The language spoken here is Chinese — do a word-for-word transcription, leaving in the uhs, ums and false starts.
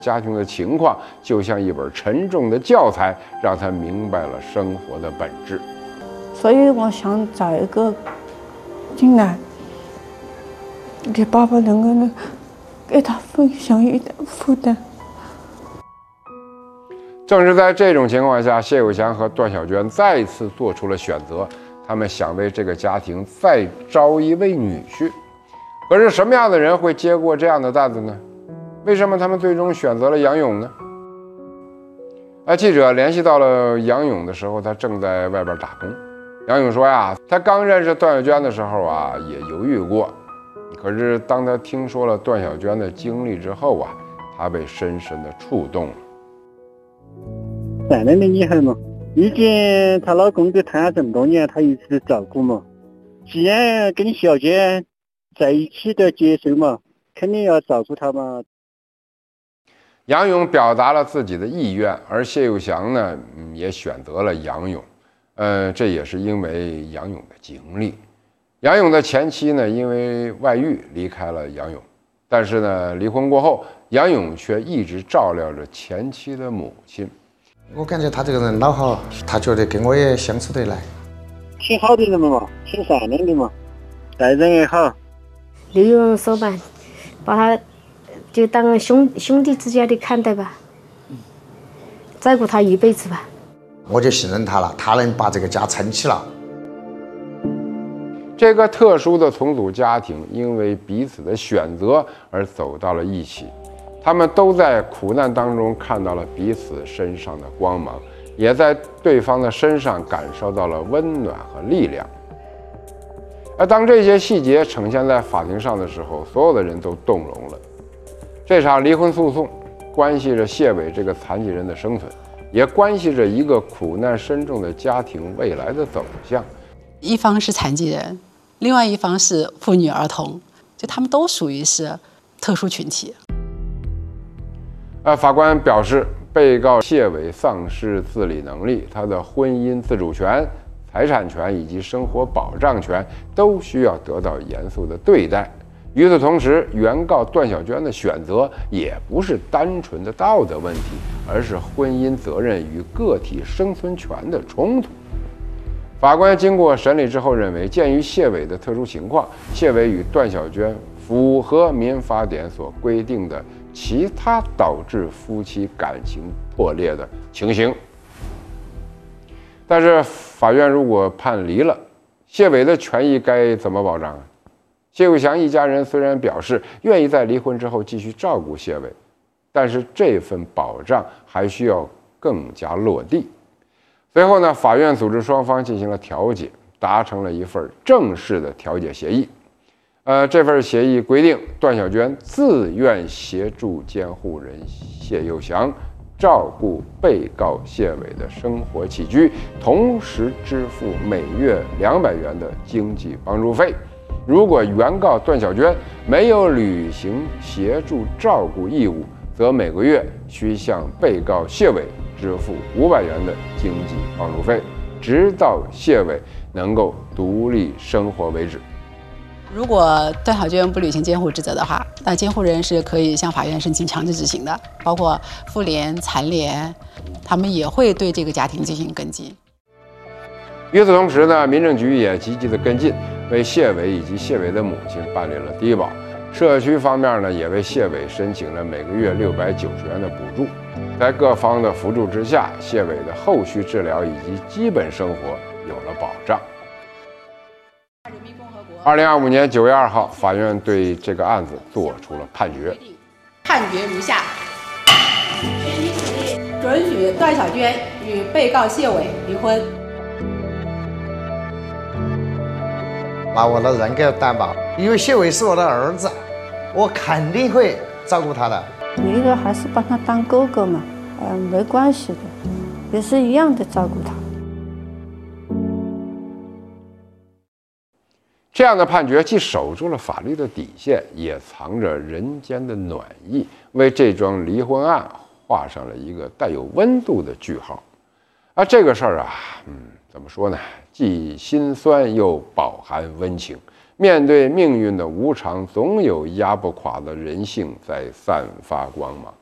家庭的情况就像一本沉重的教材，让他明白了生活的本质。 所以我想找一个进来，给爸爸能够呢，给他分享一点负担。 正是在这种情况下，谢有祥和段小娟再次做出了选择，他们想为这个家庭再招一位女婿。可是什么样的人会接过这样的担子呢？为什么他们最终选择了杨勇呢？啊，记者联系到了杨勇的时候，他正在外边打工。杨勇说呀，他刚认识段小娟的时候啊，也犹豫过。可是当他听说了段小娟的经历之后啊，他被深深的触动了。 善良的女孩嘛，毕竟她老公跟她这么多年，她一直照顾嘛。既然跟小娟在一起的接受嘛，肯定要照顾她嘛。 杨勇表达了自己的意愿，而谢有祥呢，嗯，也选择了杨勇。呃，这也是因为杨勇的经历。杨勇的前妻呢，因为外遇离开了杨勇，但是呢，离婚过后，杨勇却一直照料着前妻的母亲。 我感觉他这个人老好，他觉得跟我也相处得来， 挺好的人嘛，挺善良的嘛，待人也好。 利用手吧，把他就当兄兄弟之间的看待吧，照顾他一辈子吧。 我就信任他了，他能把这个家撑起了。 这个特殊的重组家庭，因为彼此的选择而走到了一起。他们都在苦难当中看到了彼此身上的光芒，也在对方的身上感受到了温暖和力量。而当这些细节呈现在法庭上的时候，所有的人都动容了。这场离婚诉讼关系着谢伟这个残疾人的生存，也关系着一个苦难深重的家庭未来的走向。 一方是残疾人，另外一方是妇女儿童，就他们都属于是特殊群体。 呃，法官表示，被告谢伟丧失自理能力，他的婚姻自主权、财产权以及生活保障权都需要得到严肃的对待。与此同时，原告段小娟的选择也不是单纯的道德问题，而是婚姻责任与个体生存权的冲突。法官经过审理之后认为，鉴于谢伟的特殊情况，谢伟与段小娟符合民法典所规定的其他导致夫妻感情破裂的情形。但是法院如果判离了，谢伟的权益该怎么保障啊？谢有祥一家人虽然表示愿意在离婚之后继续照顾谢伟，但是这份保障还需要更加落地。随后呢，法院组织双方进行了调解，达成了一份正式的调解协议。呃，这份协议规定，段小娟自愿协助监护人谢有祥照顾被告谢伟的生活起居，同时支付每月两百元的经济帮助费。如果原告段小娟没有履行协助照顾义务，则每个月需向被告谢伟支付五百元的经济帮助费，直到谢伟能够独立生活为止。 如果段小娟不履行监护职责的话，那监护人是可以向法院申请强制执行的，包括妇联、残联，他们也会对这个家庭进行跟进。 与此同时呢，民政局也积极的跟进，为谢伟以及谢伟的母亲办理了低保。社区方面呢，也为谢伟申请了每个月六百九十元的补助。在各方的扶助之下，谢伟的后续治疗以及基本生活有了保障。二零二五年九月二号，法院对这个案子作出了判决。 判决如下：准许段小娟与被告谢伟离婚。 把我的人给担保，因为谢伟是我的儿子，我肯定会照顾他的。 一个还是把他当哥哥嘛，呃，没关系的，也是一样的照顾他。 这样的判决既守住了法律的底线，也藏着人间的暖意，为这桩离婚案画上了一个带有温度的句号。啊，这个事儿啊，嗯，怎么说呢？既心酸又饱含温情。面对命运的无常，总有压不垮的人性在散发光芒。